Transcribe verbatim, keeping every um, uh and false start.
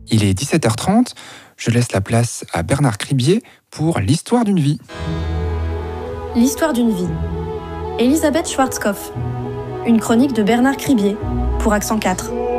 Il est dix-sept heures trente, je laisse la place à Bernard Cribier pour l'histoire d'une vie. L'histoire d'une vie. Elisabeth Schwarzkopf. Une chronique de Bernard Cribier pour Accent quatre.